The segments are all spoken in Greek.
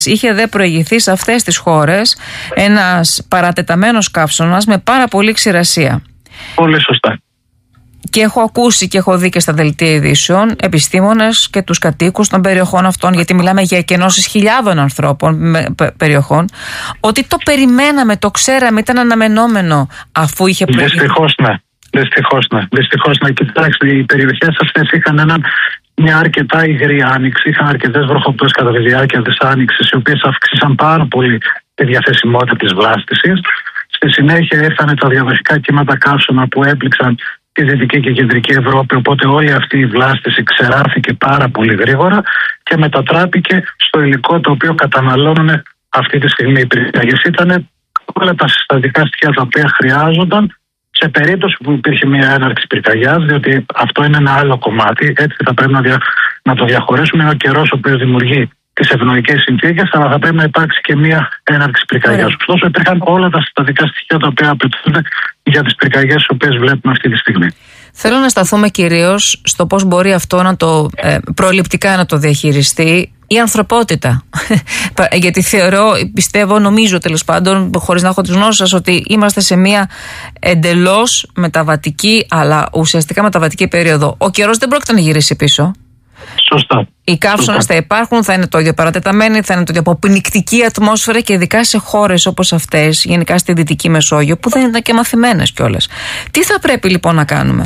Είχε δε προηγηθεί σε αυτές τις χώρες ένας παρατεταμένος καύσωνας με πάρα πολύ ξηρασία. Πολύ σωστά. Και έχω ακούσει και έχω δει και στα δελτία ειδήσεων επιστήμονες και τους κατοίκους των περιοχών αυτών, γιατί μιλάμε για εκενώσεις χιλιάδων ανθρώπων περιοχών, ότι το περιμέναμε, το ξέραμε, ήταν αναμενόμενο αφού είχε προηγηθεί. Δυστυχώς ναι. Κοιτάξτε, οι περιοχές αυτές είχαν μια αρκετά υγρή άνοιξη, είχαν αρκετές βροχοπτώσεις κατά τη διάρκεια της άνοιξης, οι οποίες αύξησαν πάρα πολύ τη διαθεσιμότητα της βλάστησης. Στη συνέχεια ήρθαν τα διαδοχικά κύματα καύσωνα που έπληξαν τη Δυτική και Κεντρική Ευρώπη, οπότε όλη αυτή η βλάστηση ξεράθηκε πάρα πολύ γρήγορα και μετατράπηκε στο υλικό το οποίο καταναλώνουν αυτή τη στιγμή οι πυρκαγιές. Ήταν όλα τα συστατικά στοιχεία τα οποία χρειάζονταν σε περίπτωση που υπήρχε μια έναρξη πυρκαγιάς, διότι αυτό είναι ένα άλλο κομμάτι, έτσι θα πρέπει να το διαχωρίσουμε. Είναι ο καιρός ο οποίος δημιουργεί τις ευνοϊκές συνθήκες, αλλά θα πρέπει να υπάρξει και μια έναρξη πυρκαγιάς. Ωστόσο, υπήρχαν όλα τα συστατικά στοιχεία τα οποία απαιτούνται για τις πυρκαγιές τις οποίες βλέπουμε αυτή τη στιγμή. Θέλω να σταθούμε κυρίως στο πώς μπορεί αυτό να το προληπτικά να το διαχειριστεί η ανθρωπότητα. Γιατί πιστεύω, νομίζω τέλος πάντων, χωρίς να έχω τις γνώσεις σας, ότι είμαστε σε μια εντελώς μεταβατική, αλλά ουσιαστικά μεταβατική περίοδο. Ο καιρός δεν πρόκειται να γυρίσει πίσω. Σωστά. Οι καύσωνες θα υπάρχουν, θα είναι το ίδιο παρατεταμένοι, θα είναι το ίδιο αποπνικτική ατμόσφαιρα και ειδικά σε χώρες όπως αυτές, γενικά στη Δυτική Μεσόγειο, που δεν ήταν και μαθημένες κιόλας. Τι θα πρέπει λοιπόν να κάνουμε?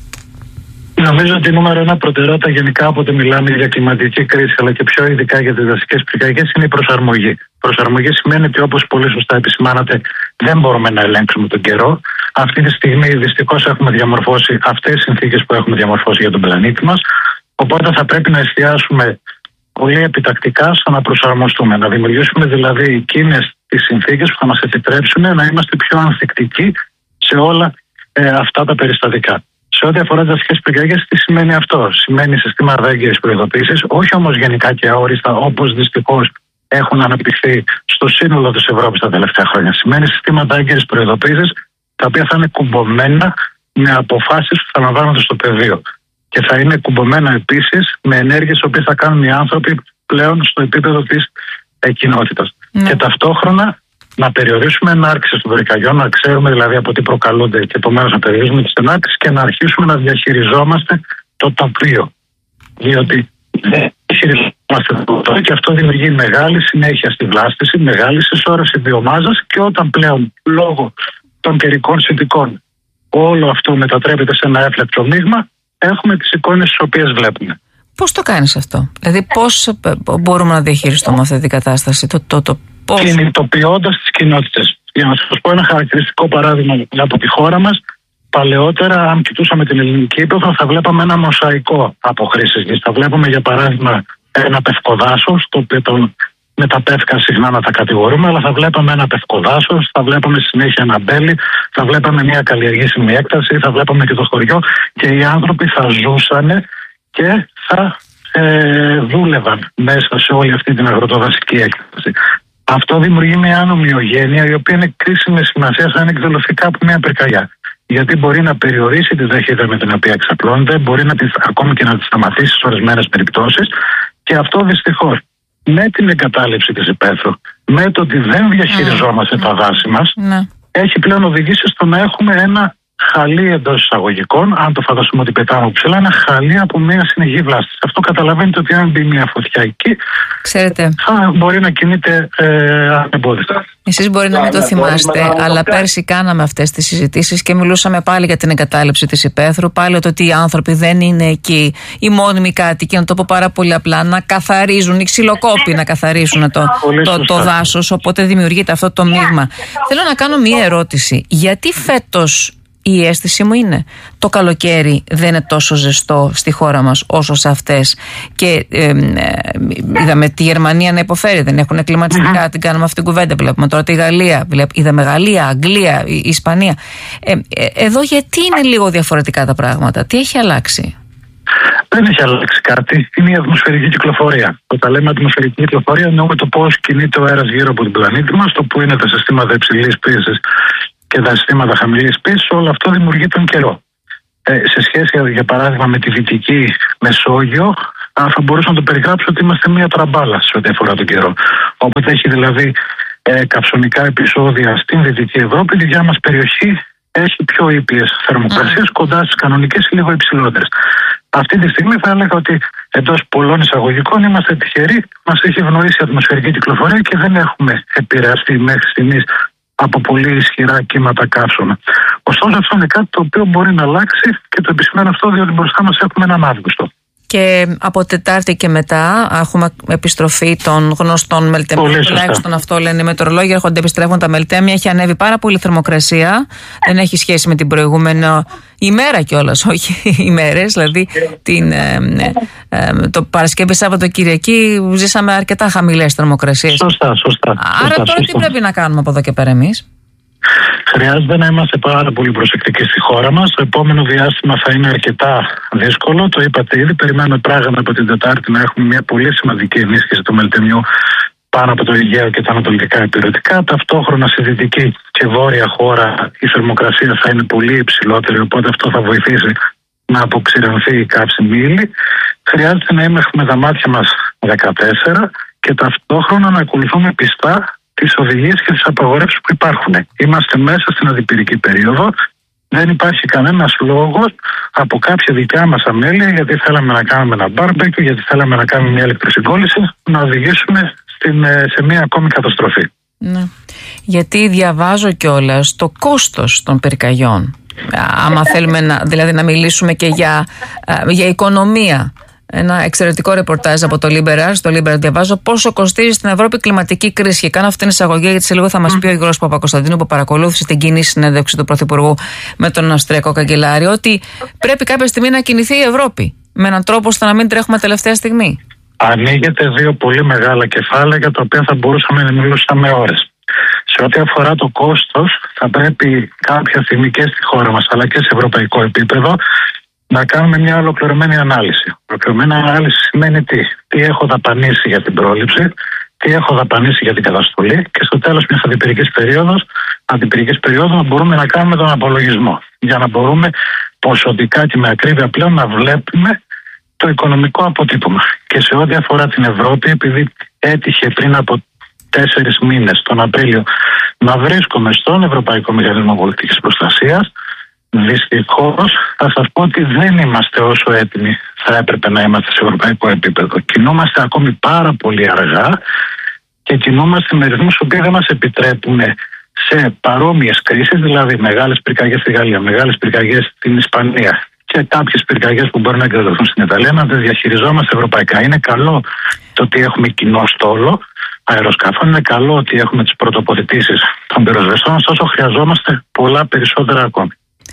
Νομίζω ότι η νούμερο ένα προτεραιότητα γενικά όποτε μιλάμε για κλιματική κρίση, αλλά και πιο ειδικά για τις δασικές πυρκαγιές, είναι η προσαρμογή. Προσαρμογή σημαίνει ότι, όπως πολύ σωστά επισημάνατε, δεν μπορούμε να ελέγξουμε τον καιρό. Αυτή τη στιγμή δυστυχώς έχουμε διαμορφώσει αυτές τις συνθήκες που έχουμε διαμορφώσει για τον πλανήτη μας. Οπότε θα πρέπει να εστιάσουμε πολύ επιτακτικά στο να προσαρμοστούμε. Να δημιουργήσουμε δηλαδή εκείνες τις συνθήκες που θα μας επιτρέψουν να είμαστε πιο ανθεκτικοί σε όλα αυτά τα περιστατικά. Σε ό,τι αφορά τις δασικές πυρκαγιές, τι σημαίνει αυτό? Σημαίνει συστήματα έγκαιρης προειδοποίησης, όχι όμως γενικά και αόριστα, όπως δυστυχώς έχουν αναπτυχθεί στο σύνολο της Ευρώπης τα τελευταία χρόνια. Σημαίνει συστήματα έγκαιρης προειδοποίησης, τα οποία θα είναι κουμπωμένα με αποφάσεις που θα λαμβάνονται στο πεδίο. Και θα είναι κουμπωμένα επίσης με ενέργειες που θα κάνουν οι άνθρωποι πλέον στο επίπεδο της κοινότητας. Και ταυτόχρονα να περιορίσουμε ενάρξεις των πυρκαγιών, να ξέρουμε δηλαδή από τι προκαλούνται και επομένως να περιορίσουμε τις ενάρξεις και να αρχίσουμε να διαχειριζόμαστε το τοπίο. Διότι δεν διαχειριζόμαστε το τοπίο και αυτό δημιουργεί μεγάλη συνέχεια στη βλάστηση, μεγάλη συσσόρευση βιομάζας και όταν πλέον λόγω των καιρικών συνθηκών όλο αυτό μετατρέπεται σε ένα έφλεκτο μείγμα, έχουμε τις εικόνες τις οποίες βλέπουμε. Πώς το κάνεις αυτό? Δηλαδή πώς μπορούμε να διαχειριστούμε αυτή την κατάσταση? Κινητοποιώντας τις κοινότητες. Για να σας πω ένα χαρακτηριστικό παράδειγμα από τη χώρα μας, παλαιότερα αν κοιτούσαμε την ελληνική ύπαιθρο θα βλέπαμε ένα μοσαϊκό από χρήσης γης. Θα βλέπουμε για παράδειγμα ένα πευκοδάσος, το οποίο με τα πεύκα συχνά να τα κατηγορούμε, αλλά θα βλέπαμε ένα πευκοδάσος, θα βλέπαμε συνέχεια ένα μπέλι, θα βλέπαμε μια καλλιεργήσιμη έκταση, θα βλέπαμε και το χωριό και οι άνθρωποι θα ζούσανε και θα δούλευαν μέσα σε όλη αυτή την αγροτοδασική έκταση. Αυτό δημιουργεί μια ανομοιογένεια η οποία είναι κρίσιμη σημασία αν εκδηλωθεί κάπου μια πυρκαγιά. Γιατί μπορεί να περιορίσει τη ταχύτητα με την οποία εξαπλώνεται, μπορεί ακόμη και να τη σταματήσει σε ορισμένες περιπτώσεις και αυτό δυστυχώς με την εγκατάλειψη της υπαίθρου, με το ότι δεν διαχειριζόμαστε τα δάση μας, έχει πλέον οδηγήσει στο να έχουμε ένα χαλί εντός εισαγωγικών. Αν το φανταστούμε ότι πετάμε ψηλά, ένα χαλί από μια συνεχή βλάστηση. Αυτό καταλαβαίνετε ότι αν μπει μια φωτιά εκεί, θα μπορεί να κινείται ανεμπόδιστα. Εσείς μπορεί να μην το θυμάστε, αλλά πέρσι κάναμε αυτές τις συζητήσεις και μιλούσαμε πάλι για την εγκατάλειψη της υπαίθρου. Πάλι ότι οι άνθρωποι δεν είναι εκεί, οι μόνιμοι κάτοικοι, να το πω πάρα πολύ απλά, να καθαρίζουν, οι ξυλοκόποι να καθαρίσουν το δάσος. Οπότε δημιουργείται αυτό το μείγμα. Θέλω να κάνω μία ερώτηση. Γιατί φέτος η αίσθηση μου είναι το καλοκαίρι δεν είναι τόσο ζεστό στη χώρα μας όσο σε αυτές και είδαμε τη Γερμανία να υποφέρει, δεν έχουν κλιματιστικά, την κάνουμε αυτή την κουβέντα, βλέπουμε τώρα τη Γαλλία, είδαμε Γαλλία, Αγγλία, η Ισπανία. Εδώ γιατί είναι λίγο διαφορετικά τα πράγματα, τι έχει αλλάξει? Δεν έχει αλλάξει κάτι, είναι η ατμοσφαιρική κυκλοφορία. Όταν λέμε ατμοσφαιρική κυκλοφορία εννοούμε το πώς κινείται ο αέρας γύρω από τον πλανήτη μας, το που είναι τα συστήματα υψηλής πίεσης και τα συστήματα χαμηλής πίεσης, όλο αυτό δημιουργεί τον καιρό. Σε σχέση για παράδειγμα με τη Δυτική Μεσόγειο, θα μπορούσα να το περιγράψω ότι είμαστε μια τραμπάλα σε ό,τι αφορά τον καιρό. Όποτε έχει δηλαδή καυσονικά επεισόδια στην Δυτική Ευρώπη, η δικιά μας περιοχή έχει πιο ήπιες θερμοκρασίες, κοντά στις κανονικές ή λίγο υψηλότερες. Αυτή τη στιγμή θα έλεγα ότι εντός πολλών εισαγωγικών είμαστε τυχεροί, μας έχει ευνοήσει η ατμοσφαιρική κυκλοφορία και δεν έχουμε επηρεαστεί μέχρι στιγμής από πολύ ισχυρά κύματα καύσωνα. Ωστόσο, αυτό είναι κάτι το οποίο μπορεί να αλλάξει και το επισημαίνω αυτό διότι μπροστά μας έχουμε έναν Αύγουστο. Και από Τετάρτη και μετά έχουμε επιστροφή των γνωστών μελτεμίων. Τουλάχιστον αυτό λένε οι μετεωρολόγοι. Έρχονται, επιστρέφουν τα μελτέμια. Έχει ανέβει πάρα πολύ θερμοκρασία. Δεν έχει σχέση με την προηγούμενη ημέρα κιόλας, όχι ημέρες. Δηλαδή το Παρασκευή, Σάββατο, Κυριακή ζήσαμε αρκετά χαμηλές θερμοκρασίες. Σωστά. Άρα τώρα τι πρέπει να κάνουμε από εδώ και πέρα εμείς? Χρειάζεται να είμαστε πάρα πολύ προσεκτικοί στη χώρα μας. Το επόμενο διάστημα θα είναι αρκετά δύσκολο. Το είπατε ήδη. Περιμένουμε πράγματι από την Τετάρτη να έχουμε μια πολύ σημαντική ενίσχυση του μελτεμιού πάνω από το Αιγαίο και τα ανατολικά ηπειρωτικά. Ταυτόχρονα στη δυτική και βόρεια χώρα η θερμοκρασία θα είναι πολύ υψηλότερη. Οπότε αυτό θα βοηθήσει να αποξηρανθεί η καύσιμη ύλη. Χρειάζεται να έχουμε τα μάτια μας 14 και ταυτόχρονα να ακολουθούμε πιστά τις οδηγίες και τις απαγορεύσεις που υπάρχουν. Είμαστε μέσα στην αντιπυρική περίοδο. Δεν υπάρχει κανένας λόγος από κάποια δικά μας αμέλεια, γιατί θέλαμε να κάνουμε ένα μπάρμπεκι, γιατί θέλαμε να κάνουμε μια ηλεκτροσυγκόλληση, να οδηγήσουμε σε μια ακόμη καταστροφή. Ναι. Γιατί διαβάζω κιόλας το κόστος των πυρκαγιών. Άμα θέλουμε δηλαδή να μιλήσουμε και για οικονομία. Ένα εξαιρετικό ρεπορτάζ από το Liberal. Στο Liberal διαβάζω πόσο κοστίζει στην Ευρώπη η κλιματική κρίση. Και κάνω αυτή την εισαγωγή, γιατί σε λίγο θα μας πει ο Γιώργος Παπακοσταντίνου, που παρακολούθησε την κοινή συνέντευξη του Πρωθυπουργού με τον Αυστριακό Καγκελάριο, ότι πρέπει κάποια στιγμή να κινηθεί η Ευρώπη με έναν τρόπο ώστε να μην τρέχουμε τελευταία στιγμή. Ανοίγεται δύο πολύ μεγάλα κεφάλαια για τα οποία θα μπορούσαμε να μιλούσαμε ώρες. Σε ό,τι αφορά το κόστος, θα πρέπει κάποια στιγμή και στη χώρα μας αλλά και σε ευρωπαϊκό επίπεδο να κάνουμε μια ολοκληρωμένη ανάλυση. Ολοκληρωμένη ανάλυση σημαίνει τι έχω δαπανίσει για την πρόληψη, τι έχω δαπανίσει για την καταστολή και στο τέλος μιας αντιπυρικής περίοδου να μπορούμε να κάνουμε τον απολογισμό. Για να μπορούμε ποσοτικά και με ακρίβεια πλέον να βλέπουμε το οικονομικό αποτύπωμα. Και σε ό,τι αφορά την Ευρώπη, επειδή έτυχε πριν από 4 μήνες, τον Απρίλιο, να βρίσκομαι στον Ευρωπαϊκό Μηχανισμό Πολιτικής Προστασίας, δυστυχώς θα σας πω ότι δεν είμαστε όσο έτοιμοι θα έπρεπε να είμαστε σε ευρωπαϊκό επίπεδο. Κινούμαστε ακόμη πάρα πολύ αργά και κινούμαστε με ρυθμούς που δεν μας επιτρέπουν σε παρόμοιες κρίσεις, δηλαδή μεγάλες πυρκαγιές στη Γαλλία, μεγάλες πυρκαγιές στην Ισπανία και κάποιες πυρκαγιές που μπορεί να εγκατασταθούν στην Ιταλία, να τις διαχειριζόμαστε ευρωπαϊκά. Είναι καλό το ότι έχουμε κοινό στόλο αεροσκαφών, είναι καλό ότι έχουμε τις πρωτοποθετήσεις των πυροσβεστών, ωστόσο χρειαζόμαστε πολλά περισσότερα ακόμη.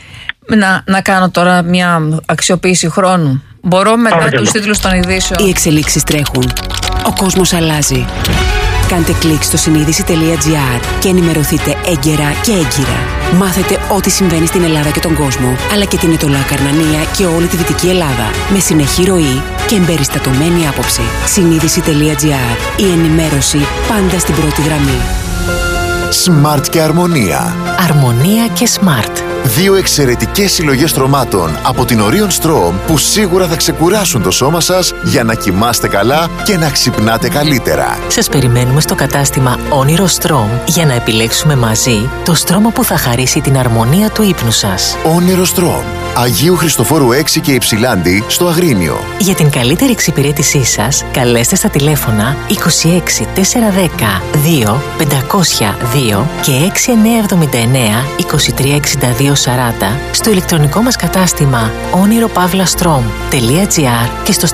Να κάνω τώρα μια αξιοποίηση χρόνου. Μπορώ μετά τους τίτλους των ειδήσεων? Οι εξελίξεις τρέχουν. Ο κόσμος αλλάζει. Κάντε κλικ στο συνείδηση.gr και ενημερωθείτε έγκαιρα και έγκυρα. Μάθετε ό,τι συμβαίνει στην Ελλάδα και τον κόσμο, αλλά και την Αιτωλά Καρνανία και όλη τη Δυτική Ελλάδα, με συνεχή ροή και εμπεριστατωμένη άποψη. Συνείδηση.gr. Η ενημέρωση πάντα στην πρώτη γραμμή. Smart και Αρμονία. Αρμονία και Smart. Δύο εξαιρετικές συλλογές στρωμάτων από την Orion Strom που σίγουρα θα ξεκουράσουν το σώμα σας για να κοιμάστε καλά και να ξυπνάτε καλύτερα. Σας περιμένουμε στο κατάστημα Όνειρο Strom για να επιλέξουμε μαζί το στρώμα που θα χαρίσει την αρμονία του ύπνου σας. Όνειρο Strom. Αγίου Χριστοφόρου 6 και Υψηλάντη στο Αγρίνιο. Για την καλύτερη εξυπηρέτησή σας, καλέστε στα τηλέφωνα 26 410 2 502 και 6979 2362 40 στο ηλεκτρονικό μας κατάστημα oniropavlastrom.gr και στο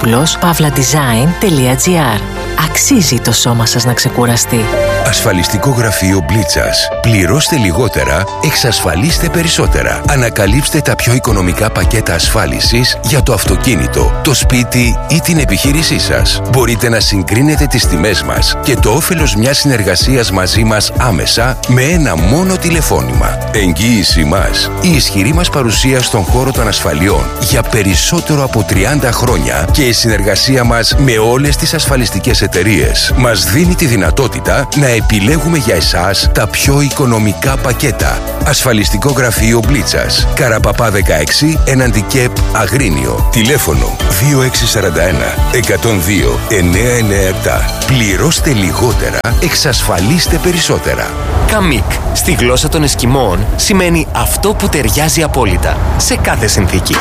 stavropoulos.pavladesign.gr. Αξίζει το σώμα σας να ξεκουραστεί. Ασφαλιστικό γραφείο Μπλίτσας. Πληρώστε λιγότερα, εξασφαλίστε περισσότερα. Ανακαλύψτε τα πιο οικονομικά πακέτα ασφάλισης για το αυτοκίνητο, το σπίτι ή την επιχείρησή σας. Μπορείτε να συγκρίνετε τις τιμές μας και το όφελος μιας συνεργασίας μαζί μας άμεσα με ένα μόνο τηλεφώνημα. Εγγύηση εμάς, η ισχυρή μας παρουσία στον χώρο των ασφαλιών για περισσότερο από 30 χρόνια και η συνεργασία μας με όλες τις ασφαλιστικές εταιρείες μας δίνει τη δυνατότητα να επιλέγουμε για εσάς τα πιο οικονομικά πακέτα. Ασφαλιστικό γραφείο Μπλίτσας, Καραπαπά 16, έναντι ΚΕΠ Αγρίνιο. Τηλέφωνο 2641 102 997. Πληρώστε λιγότερα, εξασφαλίστε περισσότερα. Καμίκ, στη γλώσσα των Εσκιμώων, σημαίνει αυτό που ταιριάζει απόλυτα σε κάθε συνθήκη.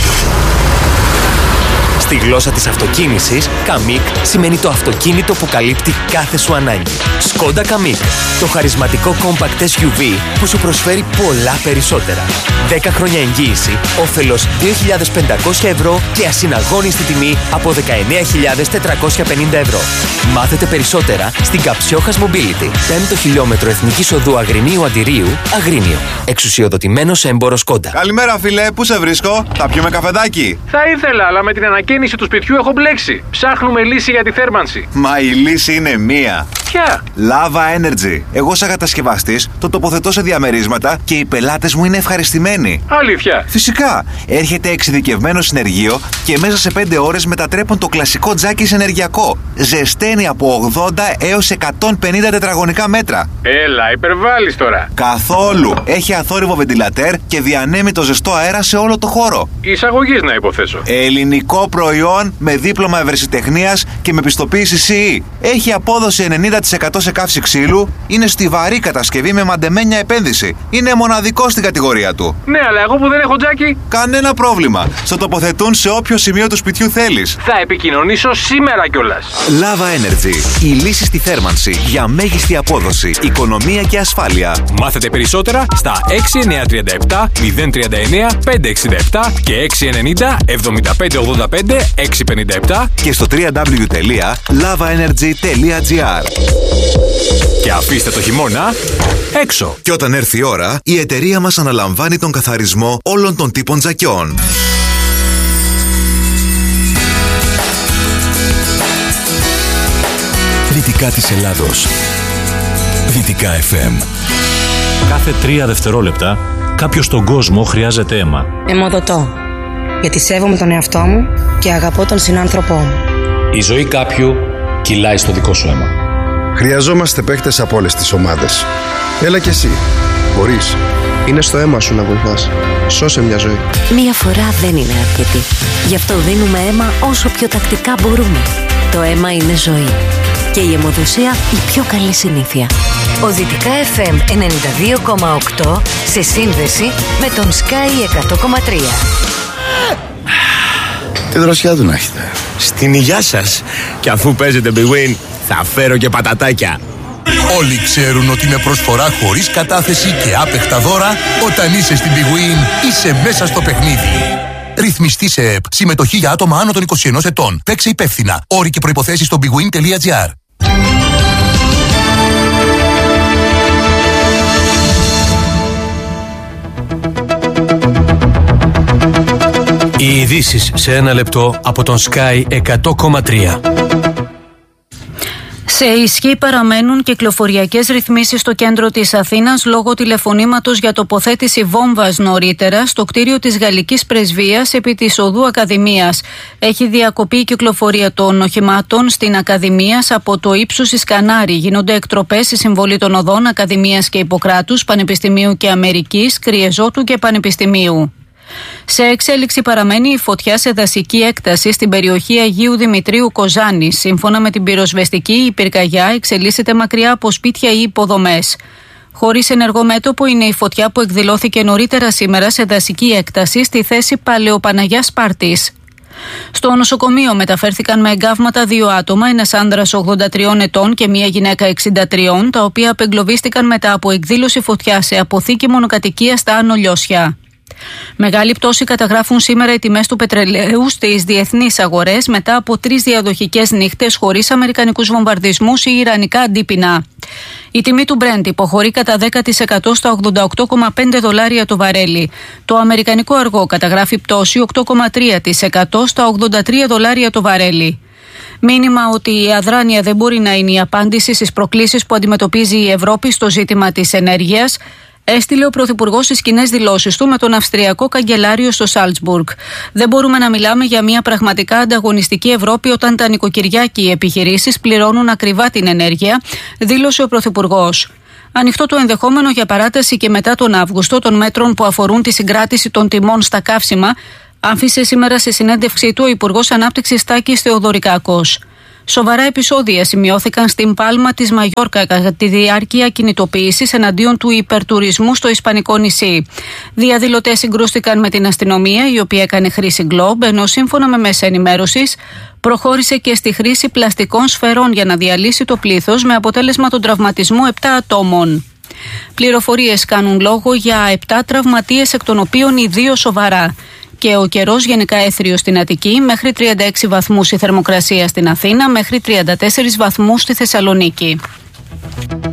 Στη γλώσσα της αυτοκίνησης, Καμίκ σημαίνει το αυτοκίνητο που καλύπτει κάθε σου ανάγκη. Skoda Kamiq, το χαρισματικό compact SUV που σου προσφέρει πολλά περισσότερα. 10 χρόνια εγγύηση, όφελος 2.500 ευρώ και ασυναγώνιστη τιμή από 19.450 ευρώ. Μάθετε περισσότερα στην Καψιόχας Mobility, 5ο χιλιόμετρο Εθνικής Οδού Αγρινίου Αντιρίου, Αγρίνιο. Εξουσιοδοτημένος έμπορος Skoda. Καλημέρα, φίλε, πού σε βρίσκω? Θα πιούμε καφεδάκι? Θα ήθελα, αλλά με την ανακαίνιση του σπιτιού έχω μπλέξει. Ψάχνουμε λύση για τη θέρμανση. Μα η λύση είναι μία. Ποια? Lava Energy. Εγώ, σαν κατασκευαστής, το τοποθετώ σε διαμερίσματα και οι πελάτες μου είναι ευχαριστημένοι. Αλήθεια? Φυσικά. Έρχεται εξειδικευμένο συνεργείο και μέσα σε 5 ώρες μετατρέπουν το κλασικό τζάκι σε ενεργειακό. Ζεσταίνει από 80 έως 150 τετραγωνικά μέτρα. Έλα, υπερβάλλεις τώρα. Καθόλου. Έχει αθόρυβο βεντιλατέρ και διανέμει το ζεστό αέρα σε όλο το χώρο. Εισαγωγής, να υποθέσω. Ελληνικό προϊόν με δίπλωμα ευρεσιτεχνίας και με πιστοποίηση CE. Έχει απόδοση 90% σε καύση ξύλου. Είναι στιβαρή κατασκευή με μαντεμένια επένδυση. Είναι μοναδικό στην κατηγορία του. Ναι, αλλά εγώ που δεν έχω τζάκι. Κανένα πρόβλημα. Στο τοποθετούν σε όποιο σημείο του σπιτιού θέλεις. Θα επικοινωνήσω σήμερα κιόλας. Lava Energy. Η λύση στη θέρμανση για μέγιστη απόδοση, οικονομία και ασφάλεια. Μάθετε περισσότερα στα 6937 039 567 και 690 7585 657 και στο www.lavaenergy.gr. Και αφήστε το χειμώνα έξω. Και όταν έρθει η ώρα, η εταιρεία μας αναλαμβάνει τον καθαρισμό όλων των τύπων τζακιών. Δυτικά της Ελλάδος. Δυτικά FM. Κάθε 3 δευτερόλεπτα κάποιος στον κόσμο χρειάζεται αίμα. Αιμοδοτώ, γιατί σέβομαι τον εαυτό μου και αγαπώ τον συνάνθρωπό μου. Η ζωή κάποιου κυλάει στο δικό σου αίμα. Χρειαζόμαστε παίχτες από όλες τις ομάδες. Έλα κι εσύ. Μπορείς. Είναι στο αίμα σου να βοηθάς. Σώσε μια ζωή. Μία φορά δεν είναι αρκετή. Γι' αυτό δίνουμε αίμα όσο πιο τακτικά μπορούμε. Το αίμα είναι ζωή. Και η αιμοδοσία η πιο καλή συνήθεια. Ο Δυτικά FM 92,8 σε σύνδεση με τον Sky 100,3. Τι δροσιά του να έχετε. Στην υγειά σας. Και αφού παίζετε Big Win, θα φέρω και πατατάκια. Όλοι ξέρουν ότι με προσφορά χωρίς κατάθεση και άπεχτα δώρα, όταν είσαι στην Big Win, είσαι μέσα στο παιχνίδι. Ρυθμιστή σε ΕΠ. Συμμετοχή για άτομα άνω των 21 ετών. Παίξε υπεύθυνα. Όροι και προϋποθέσεις στο bigwin.gr. Οι ειδήσεις σε ένα λεπτό από τον Sky 100,3. Σε ισχύ παραμένουν κυκλοφοριακές ρυθμίσεις στο κέντρο της Αθήνας λόγω τηλεφωνήματος για τοποθέτηση βόμβας νωρίτερα στο κτίριο της Γαλλικής Πρεσβείας επί της Οδού Ακαδημίας. Έχει διακοπεί η κυκλοφορία των οχημάτων στην Ακαδημίας από το ύψος της Κανάρη. Γίνονται εκτροπές στη συμβολή των οδών Ακαδημίας και Ιπποκράτους, Πανεπιστημίου και Αμερικής, Κριεζότου και Πανεπιστημίου. Σε εξέλιξη παραμένει η φωτιά σε δασική έκταση στην περιοχή Αγίου Δημητρίου Κοζάνης. Σύμφωνα με την πυροσβεστική, η πυρκαγιά εξελίσσεται μακριά από σπίτια ή υποδομές. Χωρίς ενεργό μέτωπο είναι η φωτιά που εκδηλώθηκε νωρίτερα σήμερα σε δασική έκταση στη θέση Παλαιοπαναγιάς Σπάρτης. Στο νοσοκομείο μεταφέρθηκαν με εγκάβματα 2 άτομα, ένας άνδρας 83 ετών και μία γυναίκα 63, τα οποία απεγκλωβίστηκαν μετά από εκδήλωση φωτιά σε αποθήκη μονοκατοικία στα Άνω Λιώσια. Μεγάλη πτώση καταγράφουν σήμερα οι τιμές του πετρελαίου στις διεθνείς αγορές μετά από 3 διαδοχικές νύχτες χωρίς αμερικανικούς βομβαρδισμούς ή ιρανικά αντίπεινα. Η τιμή του Brent υποχωρεί κατά 10% στα $88,5 το βαρέλι. Το αμερικανικό αργό καταγράφει πτώση 8,3% στα $83 το βαρέλι. Μήνυμα ότι η αδράνεια δεν μπορεί να είναι η απάντηση στις προκλήσεις που αντιμετωπίζει η Ευρώπη στο ζήτημα της ενέργειας. Έστειλε ο Πρωθυπουργός στις κοινές δηλώσεις του με τον Αυστριακό Καγκελάριο στο Σάλτσμπουργκ. Δεν μπορούμε να μιλάμε για μια πραγματικά ανταγωνιστική Ευρώπη όταν τα νοικοκυριά και οι επιχειρήσεις πληρώνουν ακριβά την ενέργεια, δήλωσε ο Πρωθυπουργός. Ανοιχτό το ενδεχόμενο για παράταση και μετά τον Αύγουστο των μέτρων που αφορούν τη συγκράτηση των τιμών στα καύσιμα, άφησε σήμερα σε συνέντευξή του ο Υπουργός Ανάπτυξης Τάκης Θεοδωρικάκος. Σοβαρά επεισόδια σημειώθηκαν στην Πάλμα της Μαγιόρκα κατά τη διάρκεια κινητοποίησης εναντίον του υπερτουρισμού στο Ισπανικό νησί. Διαδηλωτές συγκρούστηκαν με την αστυνομία, η οποία έκανε χρήση γκλόμπ, ενώ σύμφωνα με μέσα ενημέρωσης προχώρησε και στη χρήση πλαστικών σφαιρών για να διαλύσει το πλήθος, με αποτέλεσμα τον τραυματισμό 7 ατόμων. Πληροφορίες κάνουν λόγο για 7 τραυματίες, εκ των οποίων οι 2 σοβαρά. Και ο καιρός γενικά έθριος στην Αττική, μέχρι 36 βαθμούς η θερμοκρασία στην Αθήνα, μέχρι 34 βαθμούς στη Θεσσαλονίκη.